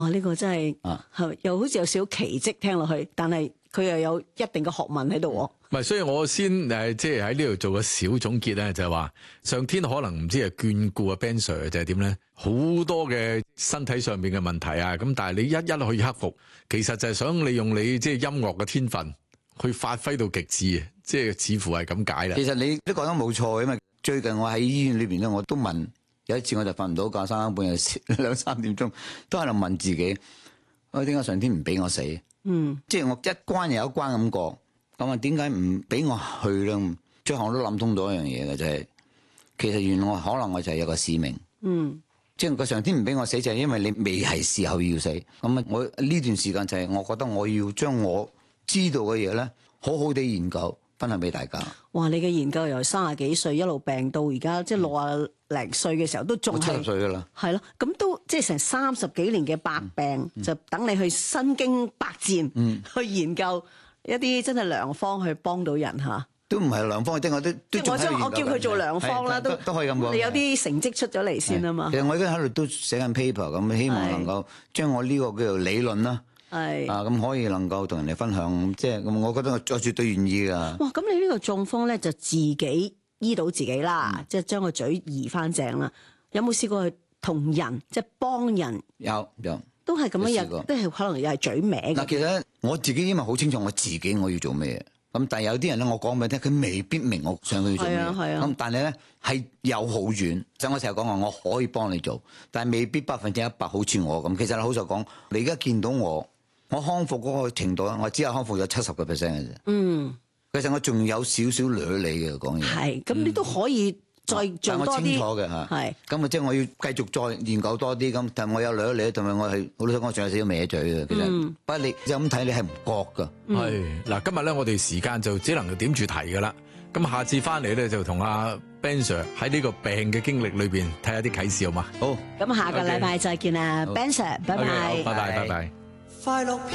哇！呢個真係又好似有少少奇蹟聽落去，但係佢又有一定嘅學問喺度喎。 唔係，所以我先即係喺呢度做個小總結咧，就係話上天可能唔知係眷顧啊 Ben Sir 就係點咧，好多嘅身體上面嘅問題啊，咁但係你一一可以克服，其實就係想利用你即係音樂嘅天分去發揮到極致，即係似乎係咁解啦。 其實你都講得冇錯，因為最近我喺醫院裏邊咧，我都問，有一次我就瞓唔到覺，三更半夜2、3點鐘都喺度問自己，我點解上天唔俾我死？即係我一關又一關咁過。咁啊，點解唔俾我去咧？最後我都諗通咗一樣嘢嘅，就係其實原來可能我就係有個使命。即係個上天唔俾我死，就係因為你未係時候要死。咁啊，我呢段時間就係我覺得我要將我知道嘅嘢咧，好好地研究，分享俾大家。 哇！你嘅研究由30幾歲一路病到而家，即係60零歲嘅時候都仲係 70歲噶啦。 係咯，咁都即係成30幾年嘅百病，就等你去身經百戰，去研究一啲真係良方去幫到人嚇。 都唔係良方，即係我叫佢做良方啦，都可以咁講。 你有啲成績出咗嚟先啊嘛。 其實我而家喺度都寫緊 paper， 咁希望能夠將我呢個叫做理論啦，咁可以能夠同人哋分享，即係咁，我覺得我絕對願意㗎。 哇！咁你呢個中風咧就自己醫到自己啦，即係將個嘴移翻正啦。有冇試過去同人即係幫人？ 有都係咁樣，都係可能又係嘴歪嘅。 嗱，其實我自己因為好清楚我自己我要做咩。咁但係有啲人咧，我講俾你聽，佢未必明我想佢做咩。咁但係咧係有好遠，所以我成日講話我可以幫你做，但係未必100%好似我咁。其實好實講，你而家見到我康復嗰個程度咧，我只係康復咗70%嘅啫。其實我仲有少少掠你嘅講嘢。係， 咁你都可以再做多啲。 我清楚嘅嚇。係。咁啊，即係我要繼續再研究多啲咁，但係我有掠你，同埋我係好老實講，仲有少少歪嘴嘅。其實，不過你就咁睇，你係唔覺㗎。 係嗱，今日咧我哋時間就只能夠點住題㗎啦。咁下次翻嚟咧就同阿 Ben Sir 喺呢個病嘅經歷裏邊睇下啲啟示好嘛？好。 咁下個禮拜再見啦，Ben Sir，拜拜。 拜拜。快樂。